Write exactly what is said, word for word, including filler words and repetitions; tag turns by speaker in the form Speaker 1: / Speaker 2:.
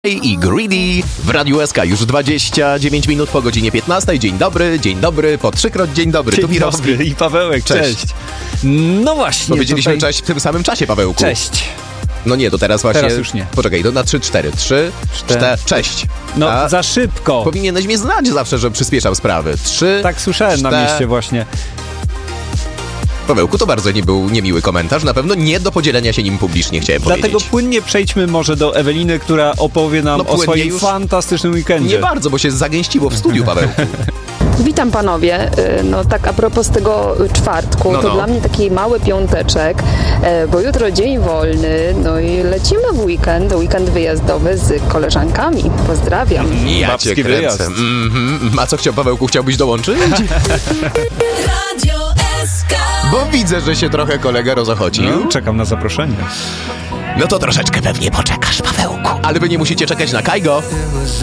Speaker 1: I Greedy w Radiu S K już dwadzieścia dziewięć minut po godzinie piętnastej. Dzień dobry, dzień dobry, po trzykroć dzień dobry.
Speaker 2: Dzień
Speaker 1: tu Mirowski
Speaker 2: dobry i Pawełek, cześć. cześć. No właśnie.
Speaker 1: Powiedzieliśmy
Speaker 2: tutaj...
Speaker 1: cześć w tym samym czasie, Pawełku.
Speaker 2: Cześć.
Speaker 1: No nie, to teraz właśnie...
Speaker 2: Teraz już nie.
Speaker 1: Poczekaj, to na trzy cztery. trzy, cztery, cześć.
Speaker 2: No
Speaker 1: A
Speaker 2: za szybko.
Speaker 1: Powinieneś mnie znać zawsze, że przyspieszam sprawy. trzy,
Speaker 2: Tak słyszałem
Speaker 1: cztery...
Speaker 2: na mieście właśnie.
Speaker 1: Pawełku, to bardzo nie był niemiły komentarz, na pewno nie do podzielenia się nim publicznie, chciałem
Speaker 2: Dlatego
Speaker 1: powiedzieć.
Speaker 2: płynnie przejdźmy może do Eweliny, która opowie nam
Speaker 1: No,
Speaker 2: o swoim
Speaker 1: już...
Speaker 2: fantastycznym weekendzie.
Speaker 1: Nie bardzo, bo się zagęściło w studiu, Pawełku.
Speaker 3: Witam panowie. No tak a propos tego czwartku,
Speaker 1: no,
Speaker 3: to
Speaker 1: no.
Speaker 3: dla mnie taki mały piąteczek, bo jutro dzień wolny, no i lecimy w weekend, weekend wyjazdowy z koleżankami. Pozdrawiam.
Speaker 1: Ja
Speaker 2: Babski
Speaker 1: cię kręcę.
Speaker 2: wyjazd.
Speaker 1: Mm-hmm. A co chciał, Pawełku, chciałbyś dołączyć?
Speaker 4: Radio S K.
Speaker 1: Bo widzę, że się trochę kolega rozochocił.
Speaker 2: No, czekam na zaproszenie.
Speaker 1: No to troszeczkę pewnie poczekasz, Pawełku. Ale wy nie musicie czekać na Kajgo.